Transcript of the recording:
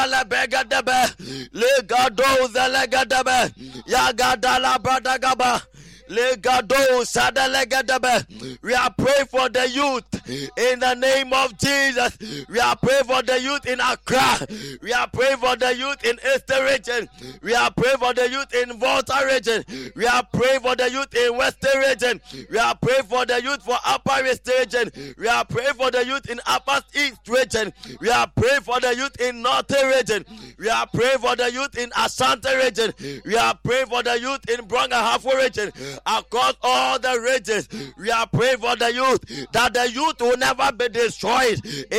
Lebegadebe, Legado Zelegadebe, Yagadala Bradagaba, Legado Sadelegadebe. We are praying for the youth in the name of Jesus. We are praying for the youth in Accra. We are praying for the youth in Eastern region. We are praying for the youth in Volta region. We are praying for the youth in Western region. We are praying for the youth for Upper East region. We are praying for the youth in Upper East region. We are praying for the youth in Northern region. We are praying for the youth in Ashanti region. We are praying for the youth in Brong-Ahafo region. Across all the regions, we are praying for the youth, that the youth will never be destroyed.